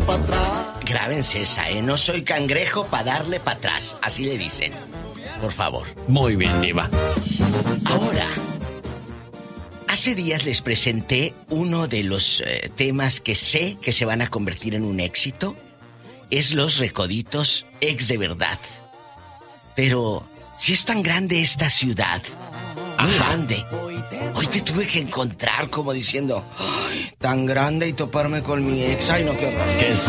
para atrás. Grábense esa, ¿eh? No soy cangrejo para darle para atrás. Así le dicen. Por favor. Muy bien, diva. Ahora, hace días les presenté uno de los temas que sé que se van a convertir en un éxito. Es los recoditos ex de verdad. Pero, si es tan grande esta ciudad, muy grande, hoy te tuve que encontrar como diciendo, ¡ay, tan grande y toparme con mi ex! ¡Ay, no, qué horror!